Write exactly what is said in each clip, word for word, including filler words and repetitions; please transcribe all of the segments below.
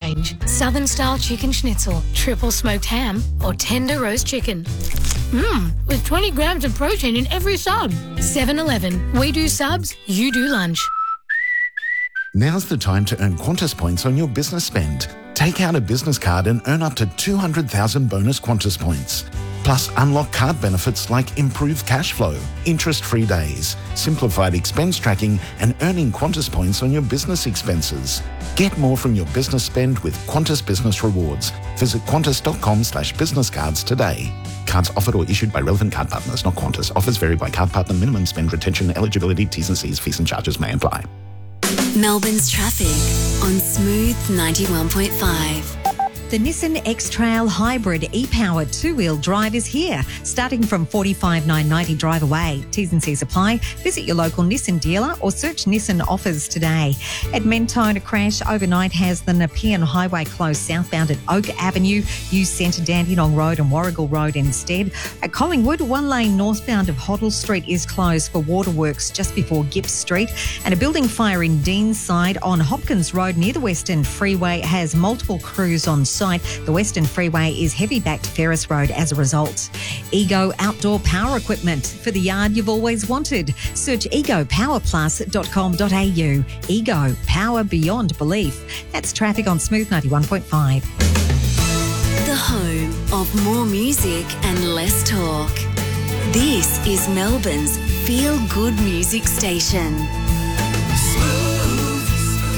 range. Southern style chicken schnitzel, triple smoked ham or tender roast chicken. Mmm, with twenty grams of protein in every sub. seven eleven. We do subs, you do lunch. Now's the time to earn Qantas points on your business spend. Take out a business card and earn up to two hundred thousand bonus Qantas points. Plus, unlock card benefits like improved cash flow, interest-free days, simplified expense tracking, and earning Qantas points on your business expenses. Get more from your business spend with Qantas Business Rewards. Visit qantas.com slash business cards today. Cards offered or issued by relevant card partners, not Qantas. Offers vary by card partner. Minimum spend, retention, eligibility, T's and C's, fees and charges may apply. Melbourne's traffic on Smooth ninety-one point five. The Nissan X-Trail Hybrid e-powered two-wheel drive is here, starting from forty-five thousand nine hundred ninety drive away. T's and C's apply. Visit your local Nissan dealer or search Nissan offers today. At Mentone, a crash overnight has the Nepean Highway closed southbound at Oak Avenue. Use Centre Dandenong Road and Warrigal Road instead. At Collingwood, one lane northbound of Hoddle Street is closed for waterworks just before Gibbs Street. And a building fire in Deanside on Hopkins Road near the Western Freeway has multiple crews on site. The Western Freeway is heavy back to Ferris Road as a result. Ego Outdoor Power Equipment for the yard you've always wanted. Search ego power plus dot com dot a u. Ego, power beyond belief. That's traffic on Smooth ninety-one point five. The home of more music and less talk. This is Melbourne's feel-good music station. Smooth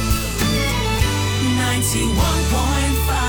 ninety-one point five.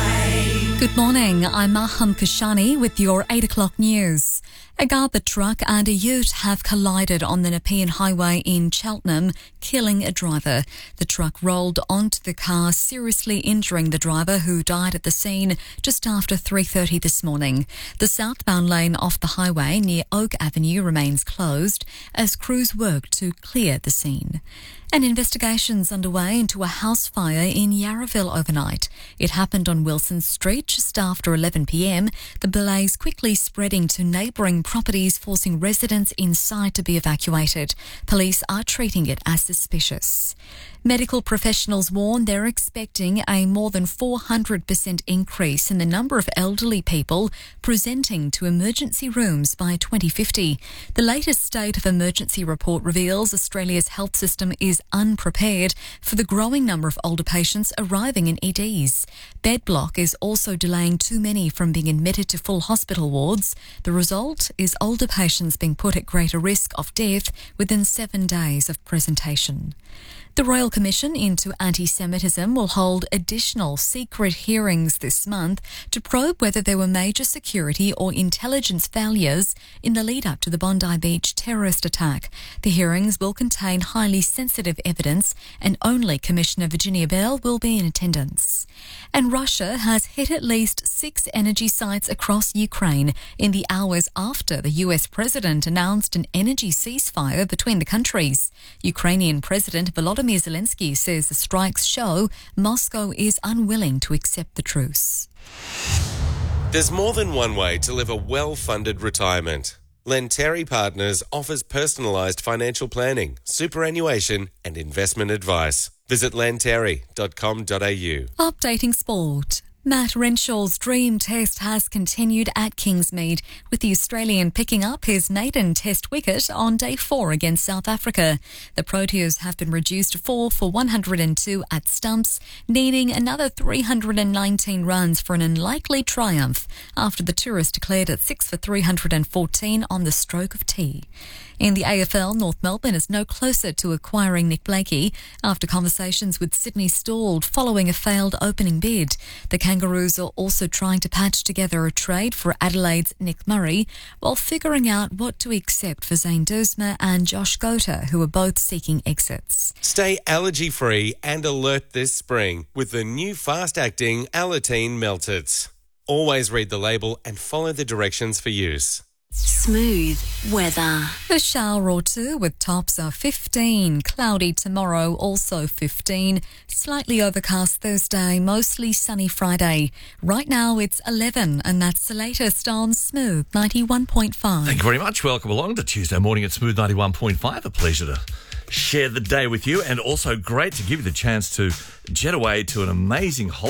Good morning, I'm Maham Kashani with your eight o'clock news. A garbage truck and a ute have collided on the Nepean Highway in Cheltenham, killing a driver. The truck rolled onto the car, seriously injuring the driver, who died at the scene just after three thirty this morning. The southbound lane off the highway near Oak Avenue remains closed as crews work to clear the scene. An investigation's underway into a house fire in Yarraville overnight. It happened on Wilson Street just after eleven p m. The blaze quickly spreading to neighbouring properties, forcing residents inside to be evacuated. Police are treating it as suspicious. Medical professionals warn they're expecting a more than four hundred percent increase in the number of elderly people presenting to emergency rooms by twenty fifty. The latest State of Emergency report reveals Australia's health system is unprepared for the growing number of older patients arriving in E Ds. Bed block is also delaying too many from being admitted to full hospital wards. The result is older patients being put at greater risk of death within seven days of presentation. The Royal Commission into Anti-Semitism will hold additional secret hearings this month to probe whether there were major security or intelligence failures in the lead-up to the Bondi Beach terrorist attack. The hearings will contain highly sensitive evidence and only Commissioner Virginia Bell will be in attendance. And Russia has hit at least six energy sites across Ukraine in the hours after the U S president announced an energy ceasefire between the countries. Ukrainian President Volodymyr Zelensky says the strikes show Moscow is unwilling to accept the truce. There's more than one way to live a well-funded retirement. Lenteri Partners offers personalised financial planning, superannuation and investment advice. Visit lenteri dot com dot a u. Updating sport. Matt Renshaw's dream test has continued at Kingsmead, with the Australian picking up his maiden test wicket on day four against South Africa. The Proteas have been reduced to four for one hundred two at stumps, needing another three hundred nineteen runs for an unlikely triumph after the tourists declared at six for three hundred fourteen on the stroke of tea. In the A F L, North Melbourne is no closer to acquiring Nick Blakey after conversations with Sydney stalled following a failed opening bid. The Kangaroos are also trying to patch together a trade for Adelaide's Nick Murray while figuring out what to accept for Zane Duursma and Josh Gota, who are both seeking exits. Stay allergy-free and alert this spring with the new fast-acting Alateen Meltits. Always read the label and follow the directions for use. Smooth weather. A shower or two with tops of fifteen. Cloudy tomorrow, also fifteen. Slightly overcast Thursday, mostly sunny Friday. Right now it's eleven, and that's the latest on Smooth ninety-one point five. Thank you very much. Welcome along to Tuesday morning at Smooth ninety-one point five. A pleasure to share the day with you, and also great to give you the chance to jet away to an amazing holiday.